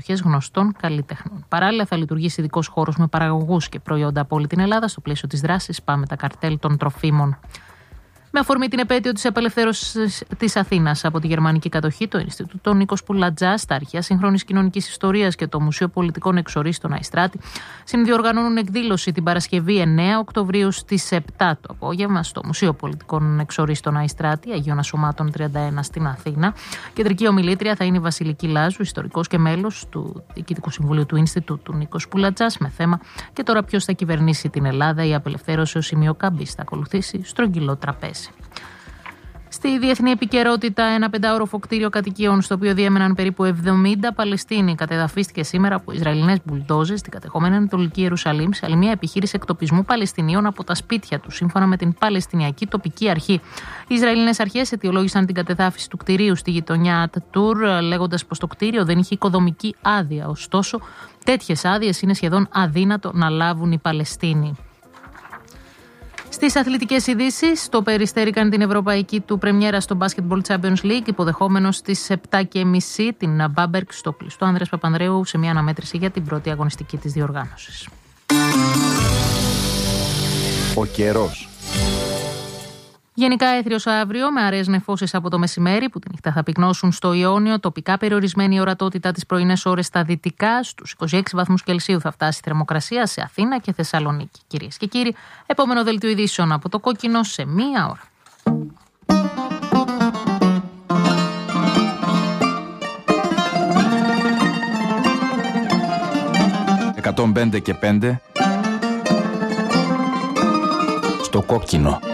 μετοχές γνωστών καλλιτεχνών. Παράλληλα, θα λειτουργήσει ειδικός χώρος με παραγωγούς και προϊόντα από όλη την Ελλάδα στο πλαίσιο της δράσης Πάμε τα καρτέλ των τροφίμων. Με αφορμή την επέτειο της απελευθέρωσης της Αθήνας από τη γερμανική κατοχή, το Ινστιτούτο Νίκος Πουλατζάς, τα Αρχεία Σύγχρονης Κοινωνικής Ιστορίας και το Μουσείο Πολιτικών Εξορίστων Αϊστράτη συνδιοργανώνουν εκδήλωση την Παρασκευή 9 Οκτωβρίου στις 7 το απόγευμα στο Μουσείο Πολιτικών Εξορίστων Αϊστράτη, Αγίων Ασωμάτων 31 στην Αθήνα. Κεντρική ομιλήτρια θα είναι η Βασιλική Λάζου, ιστορικός και μέλος του Διοικητικού Συμβουλίου του Ινστιτούτου Νίκος Πουλατζάς, με θέμα «Και τώρα ποιος θα κυβερνήσει την Ελλάδα, η απελευθέρωση ως σημείο καμπής». Θα ακολουθήσει στρογγυλό τραπέζι. Στη διεθνή επικαιρότητα, ένα 5όροφο κτίριο κατοικίων στο οποίο διέμεναν περίπου 70 Παλαιστίνοι κατεδαφίστηκε σήμερα από Ισραηλινές μπουλντόζες στην κατεχόμενη Ανατολική Ιερουσαλήμ σε άλλη μια επιχείρηση εκτοπισμού Παλαιστινίων από τα σπίτια τους, σύμφωνα με την Παλαιστινιακή τοπική αρχή. Οι Ισραηλινές αρχές αιτιολόγησαν την κατεδάφιση του κτηρίου στη γειτονιά Ατ-Τουρ, λέγοντας πως το κτίριο δεν είχε οικοδομική άδεια. Ωστόσο, τέτοιες άδειες είναι σχεδόν αδύνατο να λάβουν οι Παλαιστίνοι. Στις αθλητικές ειδήσεις, το Περιστέρι κάνει την ευρωπαϊκή του πρεμιέρα στο Basketball Champions League, υποδεχόμενος στις 7:30 την Μπάμπερκ στο κλειστό Ανδρέας Παπανδρέου σε μια αναμέτρηση για την πρώτη αγωνιστική της διοργάνωσης. Ο καιρός. Γενικά έθριος αύριο, με αραιές νεφώσεις από το μεσημέρι που τη νύχτα θα πυκνώσουν στο Ιόνιο. Τοπικά περιορισμένη η ορατότητα τις πρωινές ώρες στα δυτικά. Στους 26 βαθμούς Κελσίου θα φτάσει η θερμοκρασία σε Αθήνα και Θεσσαλονίκη. Κυρίες και κύριοι, επόμενο δελτίο ειδήσεων από το Κόκκινο σε 1 ώρα. 105 και 5 στο Κόκκινο.